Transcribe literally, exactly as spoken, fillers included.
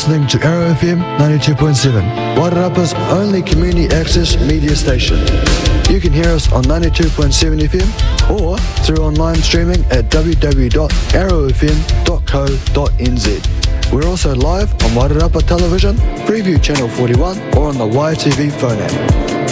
listening to Arrow F M ninety-two point seven, Wairarapa's only community access media station. You can hear us on ninety-two point seven F M or through online streaming at w w w dot arrow f m dot co dot n z. We're also live on Wairarapa Television, Preview Channel forty-one, or on the Y T V phone app.